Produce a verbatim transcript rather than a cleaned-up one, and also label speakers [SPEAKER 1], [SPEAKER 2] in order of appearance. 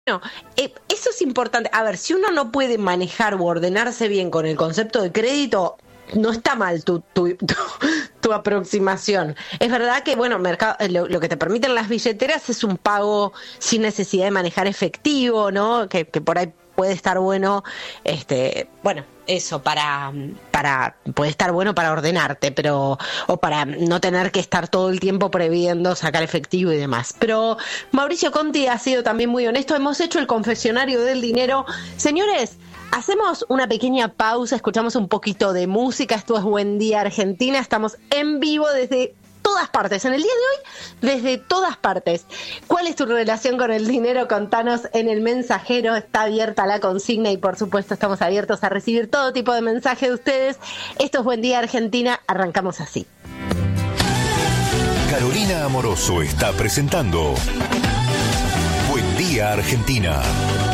[SPEAKER 1] Bueno, eh, eso es importante. A ver, si uno no puede manejar o ordenarse bien con el concepto de crédito, no está mal tu, tu, tu, tu aproximación. Es verdad que, bueno, mercado, lo, lo que te permiten las billeteras es un pago sin necesidad de manejar efectivo, ¿no? Que, que por ahí puede estar bueno, este, bueno, eso, para, para, puede estar bueno para ordenarte, pero, o para no tener que estar todo el tiempo previendo sacar efectivo y demás. Pero Mauricio Conti ha sido también muy honesto. Hemos hecho el confesionario del dinero. Señores, hacemos una pequeña pausa, escuchamos un poquito de música. Esto es Buen Día Argentina. Estamos en vivo desde todas partes. En el día de hoy, desde todas partes. ¿Cuál es tu relación con el dinero? Contanos en el mensajero. Está abierta la consigna y, por supuesto, estamos abiertos a recibir todo tipo de mensaje de ustedes. Esto es Buen Día Argentina. Arrancamos así.
[SPEAKER 2] Carolina Amoroso está presentando Buen Día Argentina.